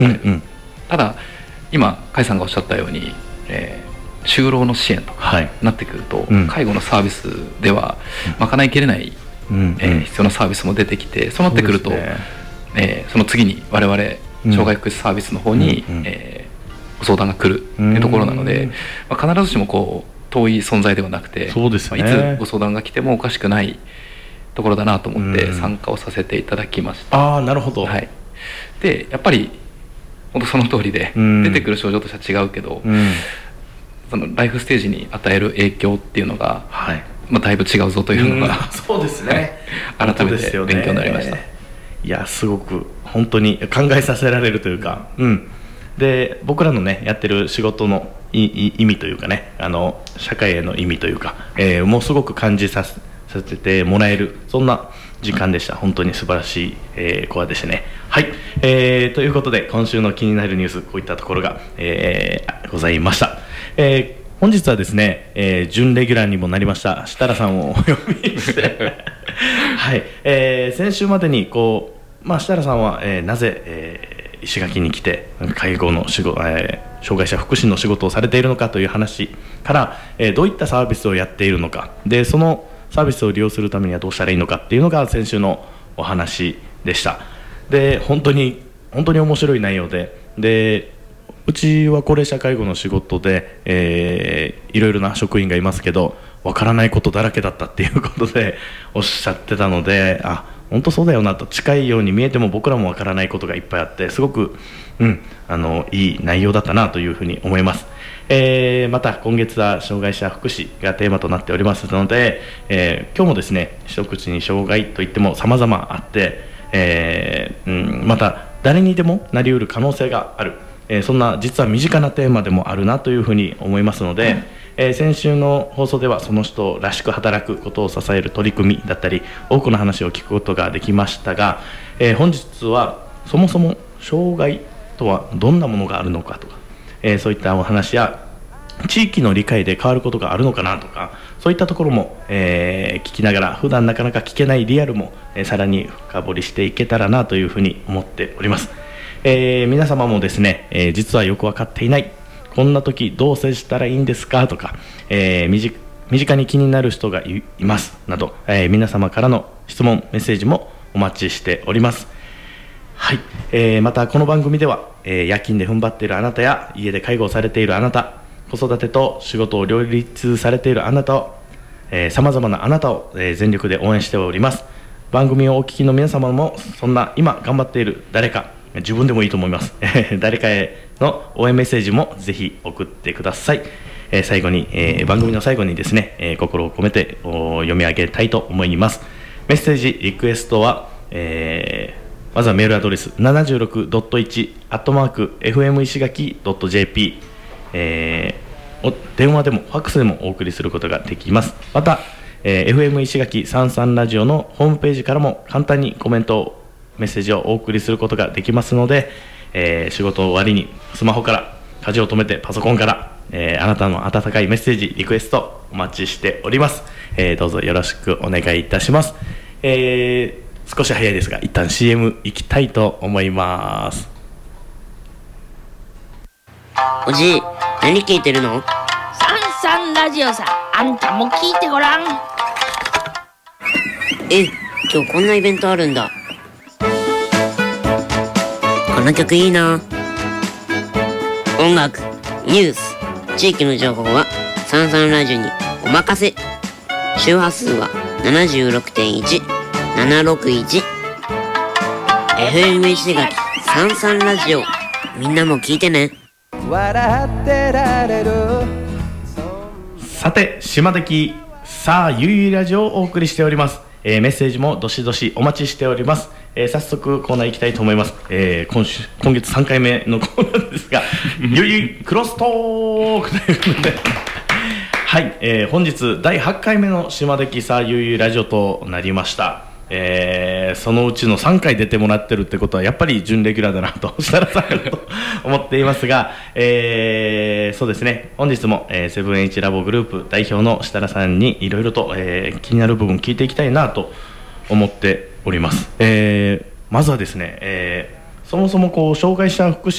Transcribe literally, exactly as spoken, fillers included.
うんうん、 ただ今甲斐さんがおっしゃったように、えー、就労の支援とかなってくると、はい、介護のサービスでは賄いきれない、うん、えー、必要なサービスも出てきて、そうなってくると そ,、ねえー、その次に我々障害福祉サービスの方に、うんうん、えー、ご相談が来るっていうところなので、まあ、必ずしもこう遠い存在ではなくて、 そうですね、 まあ、いつご相談が来てもおかしくないところだなと思って参加をさせていただきました。 ああ、なるほど、 はい、でやっぱり本当その通りで、出てくる症状としては違うけど、うん、そのライフステージに与える影響っていうのが、はい、まあ、だいぶ違うぞというのが、 うん、そうですね、 はい、改めて勉強になりました。 いや、すごく本当に考えさせられるというか、うん、で僕らのねやってる仕事の意味というかね、あの社会への意味というか、えー、もうすごく感じさせさせてもらえる、そんな時間でした。本当に素晴らしい、えー、コアでしたね。はい、えー、ということで今週の気になるニュース、こういったところが、えー、ございました。えー、本日はですね、えー、準レギュラーにもなりました設楽さんをお呼びしてはい、えー、先週までにこう、まあ、設楽さんは、えー、なぜ、えー、石垣に来て介護の仕事、えー、障害者福祉の仕事をされているのかという話から、えー、どういったサービスをやっているのかで、そのサービスを利用するためにはどうしたらいいのかっていうのが先週のお話でした。で本当に本当に面白い内容で、でうちは高齢者介護の仕事で、えー、いろいろな職員がいますけど、わからないことだらけだったっていうことでおっしゃってたので、あ、本当そうだよなと、近いように見えても僕らもわからないことがいっぱいあって、すごく、うん、あのいい内容だったなというふうに思います。えー、また今月は障害者福祉がテーマとなっておりますので、えー、今日もですね、一口に障害といっても様々あって、えーうん、また誰にでもなりうる可能性がある、えー、そんな実は身近なテーマでもあるなというふうに思いますので、うん、えー、先週の放送ではその人らしく働くことを支える取り組みだったり多くの話を聞くことができましたが、えー、本日はそもそも障害とはどんなものがあるのかとか、えー、そういったお話や地域の理解で変わることがあるのかなとか、そういったところも、えー、聞きながら普段なかなか聞けないリアルも、えー、さらに深掘りしていけたらなというふうに思っております。えー、皆様もですね、えー、実はよく分かっていない、こんな時どう接したらいいんですかとか、えー、身, 身近に気になる人が い, いますなど、えー、皆様からの質問メッセージもお待ちしております。はい、えー、またこの番組では、えー、夜勤で踏ん張っているあなたや家で介護をされているあなた、子育てと仕事を両立されているあなたを、さまざまなあなたを、えー、全力で応援しております。番組をお聞きの皆様もそんな今頑張っている誰か、自分でもいいと思います誰かへの応援メッセージもぜひ送ってください。えー、最後に、えー、番組の最後にですね、えー、心を込めて読み上げたいと思います。メッセージリクエストは、えー、まずはメールアドレス ななじゅうろくドットいち アットマーク エフエム 石垣 ドット ジェーピー、えー、電話でもファックスでもお送りすることができます。また、えー、エフエム 石垣さんさんラジオのホームページからも簡単にコメントをメッセージをお送りすることができますので、えー、仕事終わりにスマホから家事を止めてパソコンから、えー、あなたの温かいメッセージリクエストお待ちしております。えー、どうぞよろしくお願いいたします。えー、少し早いですが一旦 シーエム 行きたいと思います。 おじい、何聞いてるの？ さんさんラジオさ、あんたも聞いてごらん。 え、今日こんなイベントあるんだ。この曲いいな。音楽、ニュース、地域の情報はさんさんラジオにお任せ。周波数は ななじゅうろくてんいち、ななろくいち エフエム 石垣さんさんラジオ、みんなも聞いてね。 笑ってられる。 さて、島的さあゆいゆいラジオをお送りしております。えー、メッセージもどしどしお待ちしております。えー、早速コーナー行きたいと思います。えー、今週今月さんかいめのコーナーですがゆいゆいクロストークということではい、えー、本日だいはちかいめの島的さあゆいゆいラジオとなりました。えー、そのうちのさんかい出てもらってるってことはやっぱり準レギュラーだなと設楽さんと思っていますが、えー、そうですね、本日も、えー、セブンエイチラボグループ代表の設楽さんにいろいろと、えー、気になる部分聞いていきたいなと思っております。えー、まずはですね、えー、 そもそもこう障害者福祉